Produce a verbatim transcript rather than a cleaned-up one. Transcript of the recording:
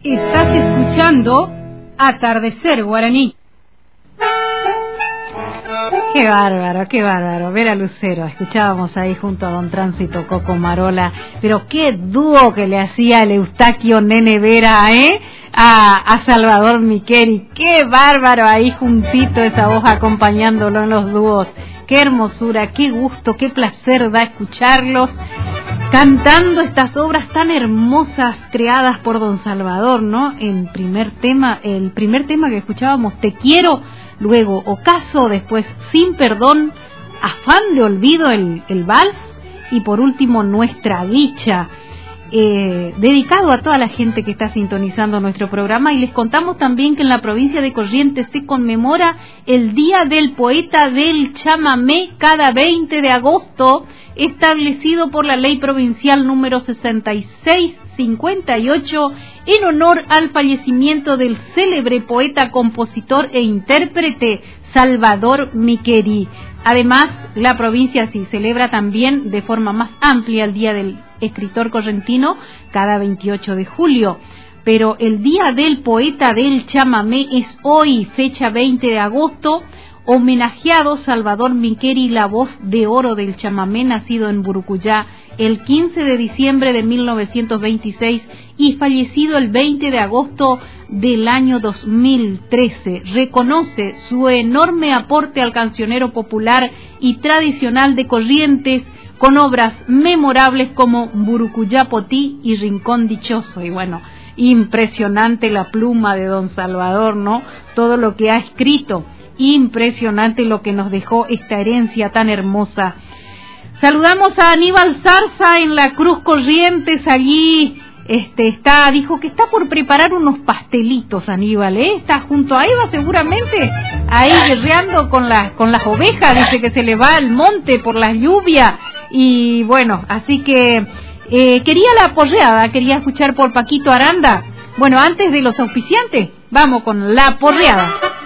Estás escuchando Atardecer Guaraní. Qué bárbaro, qué bárbaro, ver a Lucero. Escuchábamos ahí junto a Don Tránsito Coco Marola, pero qué dúo que le hacía el Eustaquio Nene Vera, ¿eh? A, a Salvador Micheli. Qué bárbaro ahí juntito esa voz acompañándolo en los dúos. Qué hermosura, qué gusto, qué placer da escucharlos cantando estas obras tan hermosas creadas por Don Salvador, ¿no? En primer tema, el primer tema que escuchábamos, Te Quiero, luego Ocaso, después Sin Perdón, Afán de Olvido, el, el vals, y por último Nuestra Dicha, eh, dedicado a toda la gente que está sintonizando nuestro programa. Y les contamos también que en la provincia de Corrientes se conmemora el Día del Poeta del Chamamé cada veinte de agosto, establecido por la ley provincial número sesenta y seis cincuenta y ocho en honor al fallecimiento del célebre poeta, compositor e intérprete Salvador Micheli. Además, la provincia sí celebra también de forma más amplia el Día del Escritor Correntino cada veintiocho de julio. Pero el Día del Poeta del Chamamé es hoy, fecha veinte de agosto, homenajeado Salvador Micheli, la voz de oro del chamamé, nacido en Burucuyá el quince de diciembre de mil novecientos veintiséis y fallecido el veinte de agosto del año dos mil trece. Reconoce su enorme aporte al cancionero popular y tradicional de Corrientes, con obras memorables como Burucuyá Potí y Rincón Dichoso. Y bueno, impresionante la pluma de Don Salvador, ¿no? Todo lo que ha escrito. Impresionante lo que nos dejó esta herencia tan hermosa. Saludamos a Aníbal Zarza en la Cruz Corrientes. Allí este está, dijo que está por preparar unos pastelitos, Aníbal, ¿eh? Está junto a Eva seguramente, ahí guerreando con las con las ovejas. Dice que se le va al monte por la lluvia. Y bueno, así que eh, quería la porreada, quería escuchar por Paquito Aranda. Bueno, antes de los auspiciantes, vamos con la porreada.